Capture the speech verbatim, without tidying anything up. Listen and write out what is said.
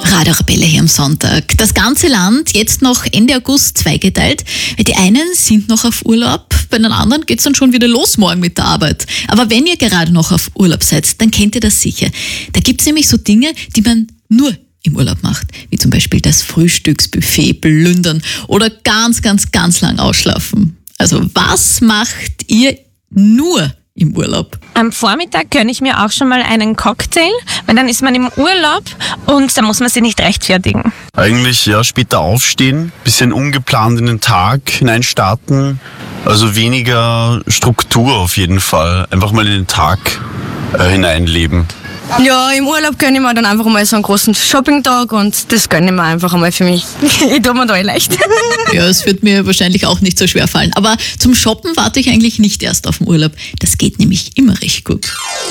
Radio-Rebelle hier am Sonntag. Das ganze Land jetzt noch Ende August zweigeteilt. Die einen sind noch auf Urlaub, bei den anderen geht's dann schon wieder los morgen mit der Arbeit. Aber wenn ihr gerade noch auf Urlaub seid, dann kennt ihr das sicher. Da gibt's nämlich so Dinge, die man nur im Urlaub macht, wie zum Beispiel das Frühstücksbuffet plündern oder ganz, ganz, ganz lang ausschlafen. Also was macht ihr nur im Urlaub? Am Vormittag gönne ich mir auch schon mal einen Cocktail, weil dann ist man im Urlaub und da muss man sich nicht rechtfertigen. Eigentlich ja später aufstehen, bisschen ungeplant in den Tag hineinstarten, also weniger Struktur auf jeden Fall, einfach mal in den Tag äh, hineinleben. Ja, im Urlaub gönne ich mir dann einfach mal so einen großen Shopping-Tag und das gönne ich mir einfach einmal für mich. Ich tue mir da eh leicht. Ja, es wird mir wahrscheinlich auch nicht so schwer fallen. Aber zum Shoppen warte ich eigentlich nicht erst auf den Urlaub. Das geht nämlich immer recht gut.